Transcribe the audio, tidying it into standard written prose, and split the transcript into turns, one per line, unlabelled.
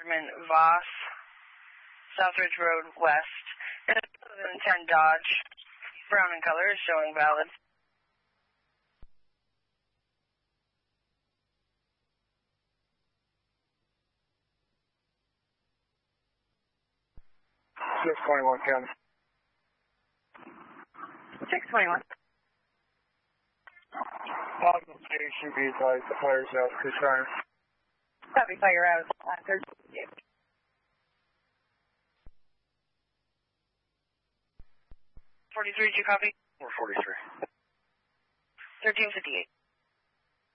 Boardman, Voss, Southridge Road West, and 2010 Dodge, brown in color, is showing valid.
County.
621.
Positive station, be advised, the fire's out, concern.
Copy, fire out. 43, did you copy?
443.
1358.